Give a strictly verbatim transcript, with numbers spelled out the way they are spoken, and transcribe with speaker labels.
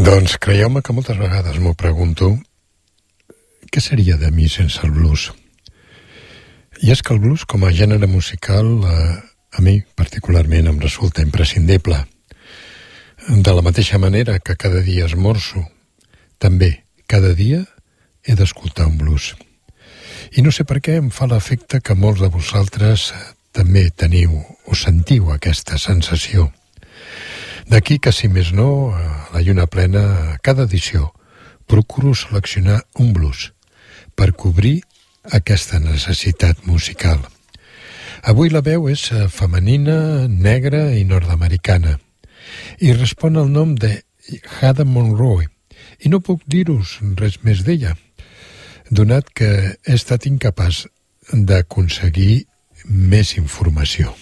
Speaker 1: Doncs creieu-me que moltes vegades m'ho pregunto, què seria de mi sense el blues? I és que el blues com a gènere musical eh, a mi particularment em resulta imprescindible. De la mateixa manera que cada dia esmorzo, també cada dia he d'escoltar un blues. I no sé per què em fa l'efecte que molts de vosaltres també teniu o sentiu aquesta sensació. D'aquí que, si més no, a la lluna plena, a cada edició, procuro seleccionar un blues per cobrir aquesta necessitat musical. Avui la veu és femenina, negra i nord-americana i respon al nom de Heather Monroe, i no puc dir-vos res més d'ella, donat que he estat incapaç d'aconseguir més informació.